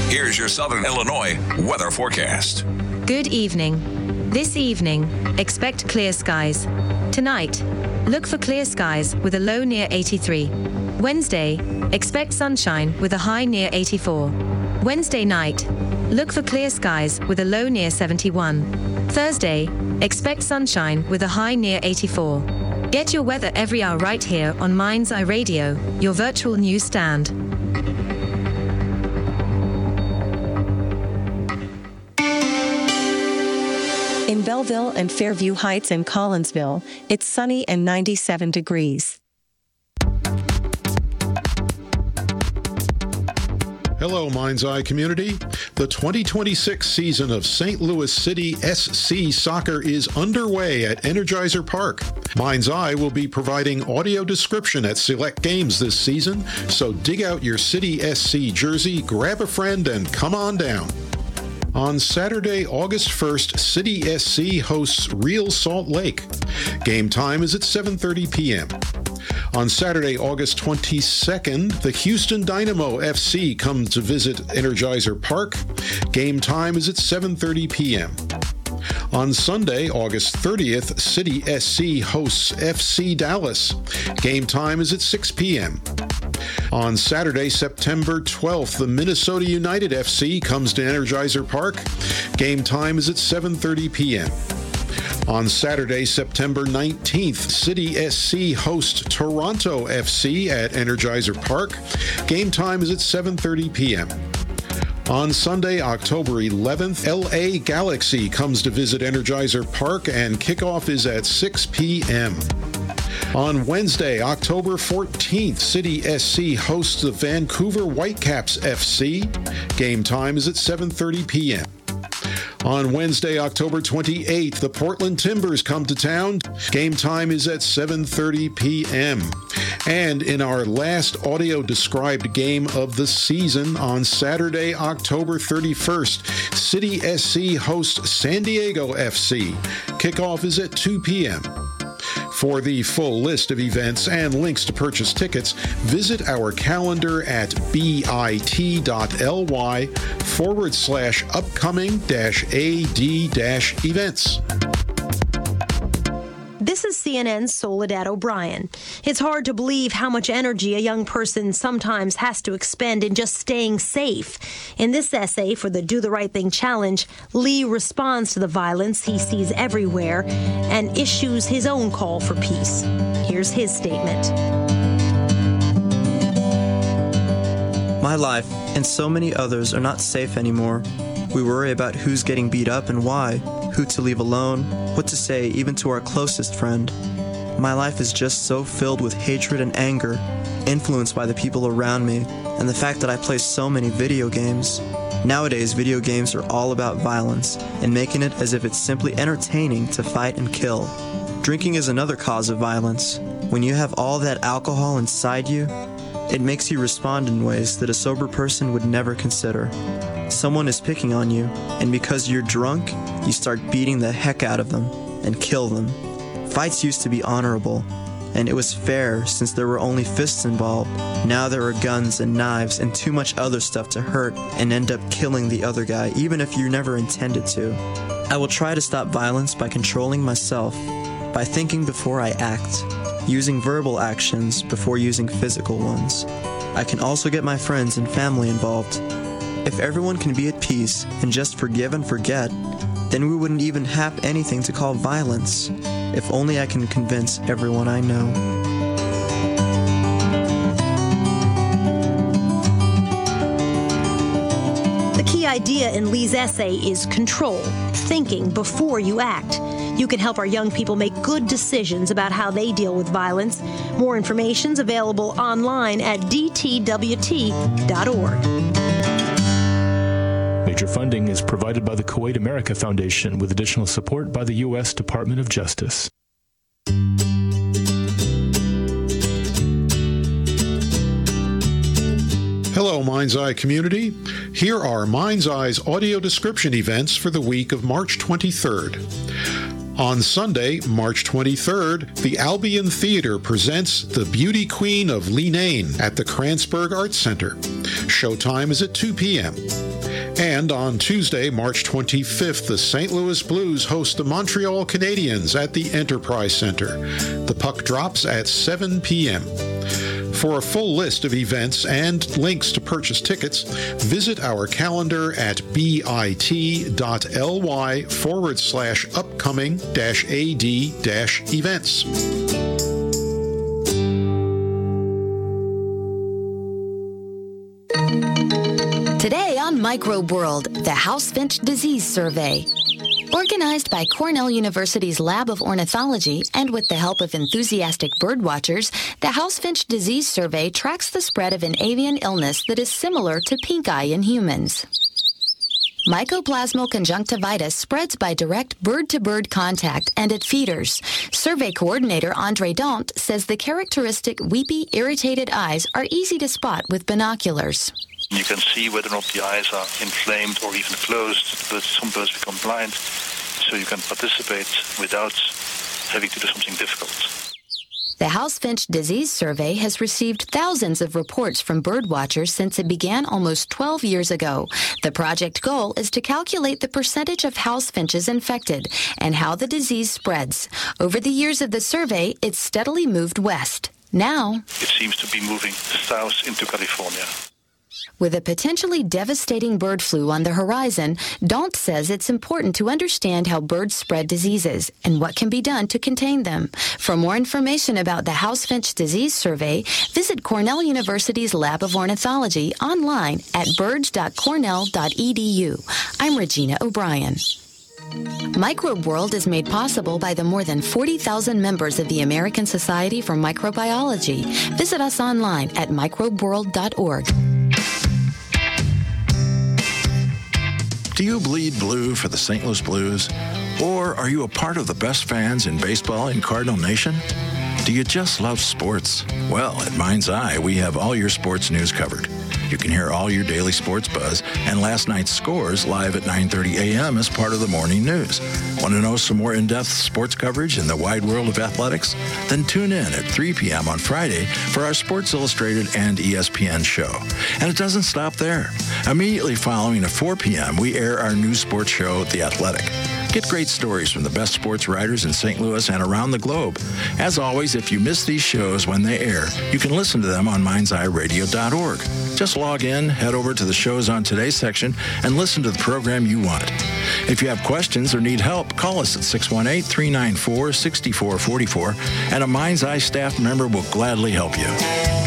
Here's your Southern Illinois weather forecast. Good evening. This evening, expect clear skies. Tonight, look for clear skies with a low near 83. Wednesday, expect sunshine with a high near 84. Wednesday night, look for clear skies with a low near 71. Thursday, expect sunshine with a high near 84. Get your weather every hour right here on Mind's Eye Radio, your virtual newsstand. In Belleville and Fairview Heights and Collinsville, it's sunny and 97 degrees. Hello, Mind's Eye community. The 2026 season of St. Louis City SC Soccer is underway at Energizer Park. Mind's Eye will be providing audio description at select games this season, so dig out your City SC jersey, grab a friend, and come on down. On Saturday, August 1st, City SC hosts Real Salt Lake. Game time is at 7:30 p.m. On Saturday, August 22nd, the Houston Dynamo FC come to visit Energizer Park. Game time is at 7:30 p.m. On Sunday, August 30th, City SC hosts FC Dallas. Game time is at 6 p.m. On Saturday, September 12th, the Minnesota United FC comes to Energizer Park. Game time is at 7:30 p.m. On Saturday, September 19th, City SC hosts Toronto FC at Energizer Park. Game time is at 7:30 p.m. On Sunday, October 11th, LA Galaxy comes to visit Energizer Park, and kickoff is at 6 p.m. On Wednesday, October 14th, City SC hosts the Vancouver Whitecaps FC. Game time is at 7:30 p.m. On Wednesday, October 28th, the Portland Timbers come to town. Game time is at 7:30 p.m. And in our last audio-described game of the season, on Saturday, October 31st, City SC hosts San Diego FC. Kickoff is at 2 p.m. For the full list of events and links to purchase tickets, visit our calendar at bit.ly/upcoming-ad-events. This is CNN's Soledad O'Brien. It's hard to believe how much energy a young person sometimes has to expend in just staying safe. In this essay for the Do the Right Thing Challenge, Lee responds to the violence he sees everywhere and issues his own call for peace. Here's his statement. My life and so many others are not safe anymore. We worry about who's getting beat up and why, who to leave alone, what to say even to our closest friend. My life is just so filled with hatred and anger, influenced by the people around me, and the fact that I play so many video games. Nowadays, video games are all about violence, and making it as if it's simply entertaining to fight and kill. Drinking is another cause of violence. When you have all that alcohol inside you, it makes you respond in ways that a sober person would never consider. Someone is picking on you, and because you're drunk, you start beating the heck out of them and kill them. Fights used to be honorable, and it was fair since there were only fists involved. Now there are guns and knives and too much other stuff to hurt and end up killing the other guy, even if you never intended to. I will try to stop violence by controlling myself, by thinking before I act, using verbal actions before using physical ones. I can also get my friends and family involved. If everyone can be at peace and just forgive and forget, then we wouldn't even have anything to call violence. If only I can convince everyone I know. The key idea in Lee's essay is control, thinking before you act. You can help our young people make good decisions about how they deal with violence. More information's available online at dtwt.org. Major funding is provided by the Kuwait America Foundation with additional support by the U.S. Department of Justice. Hello, Mind's Eye community. Here are Mind's Eye's audio description events for the week of March 23rd. On Sunday, March 23rd, the Albion Theater presents The Beauty Queen of Leenane at the Kranzberg Arts Center. Showtime is at 2 p.m. And on Tuesday, March 25th, the St. Louis Blues host the Montreal Canadiens at the Enterprise Center. The puck drops at 7 p.m. For a full list of events and links to purchase tickets, visit our calendar at bit.ly/upcoming-ad-events. Today on Microbe World, the Housefinch Disease Survey. Organized by Cornell University's Lab of Ornithology and with the help of enthusiastic birdwatchers, the Housefinch Disease Survey tracks the spread of an avian illness that is similar to pink eye in humans. Mycoplasmal conjunctivitis spreads by direct bird-to-bird contact and at feeders. Survey coordinator Andre Dant says the characteristic weepy, irritated eyes are easy to spot with binoculars. You can see whether or not the eyes are inflamed or even closed, but some birds become blind, so you can participate without having to do something difficult. The Housefinch Disease Survey has received thousands of reports from birdwatchers since it began almost 12 years ago. The project goal is to calculate the percentage of housefinches infected and how the disease spreads. Over the years of the survey, it's steadily moved west. Now, it seems to be moving south into California. With a potentially devastating bird flu on the horizon, Dant says it's important to understand how birds spread diseases and what can be done to contain them. For more information about the Housefinch Disease Survey, visit Cornell University's Lab of Ornithology online at birds.cornell.edu. I'm Regina O'Brien. Microbe World is made possible by the more than 40,000 members of the American Society for Microbiology. Visit us online at microbeworld.org. Do you bleed blue for the St. Louis Blues? Or are you a part of the best fans in baseball in Cardinal Nation? Do you just love sports? Well, at Mind's Eye, we have all your sports news covered. You can hear all your daily sports buzz and last night's scores live at 9:30 a.m. as part of the morning news. Want to know some more in-depth sports coverage in the wide world of athletics? Then tune in at 3 p.m. on Friday for our Sports Illustrated and ESPN show. And it doesn't stop there. Immediately following at 4 p.m., we air our new sports show, The Athletic. Get great stories from the best sports writers in St. Louis and around the globe. As always, if you miss these shows when they air, you can listen to them on mindseyeradio.org. Just log in, head over to the shows on today's section, and listen to the program you want. If you have questions or need help, call us at 618-394-6444, and a Mind's Eye staff member will gladly help you.